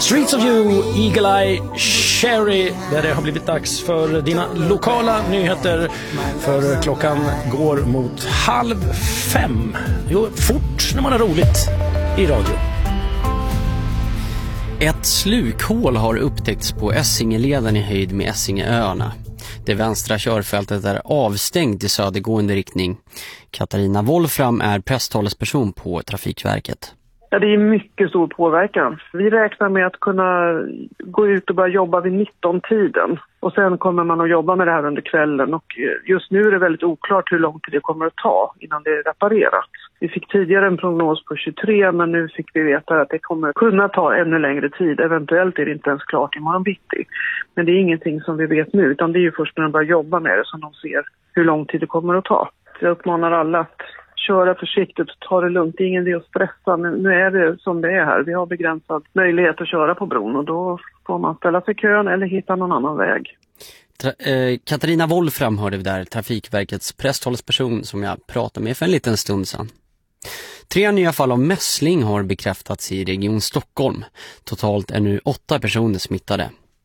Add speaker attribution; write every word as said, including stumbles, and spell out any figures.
Speaker 1: Streets of You, Eagle Eye Cherry, där det har blivit dags för dina lokala nyheter, för klockan går mot halv fem. Jo, fort när man har roligt i radio.
Speaker 2: Ett slukhål har upptäckts på Essingeleden i höjd med Essingeöarna. Det vänstra körfältet är avstängt i södergående riktning. Katarina Wolfram är presstalesperson på Trafikverket.
Speaker 3: Ja, det är mycket stor påverkan. Vi räknar med att kunna gå ut och börja jobba vid nitton-tiden. Och sen kommer man att jobba med det här under kvällen. Och just nu är det väldigt oklart hur lång tid det kommer att ta innan det är reparerat. Vi fick tidigare en prognos på tjugotre, men nu fick vi veta att det kommer kunna ta ännu längre tid. Eventuellt är det inte ens klart imorgon bitti. Men det är ingenting som vi vet nu, utan det är ju först när de börjar jobba med det som de ser hur lång tid det kommer att ta. Jag uppmanar alla att köra försiktigt och ta det lugnt. Det är ingen idé att stressa. Nu är det som det är här. Vi har begränsad möjlighet att köra på bron och då får man ställa sig i kön eller hitta någon annan väg.
Speaker 2: Tra- eh, Katarina Wolfram hörde vi där, Trafikverkets presstalesperson som jag pratade med för en liten stund sedan. Tre nya fall av mässling har bekräftats i Region Stockholm. Totalt är nu åtta personer smittade.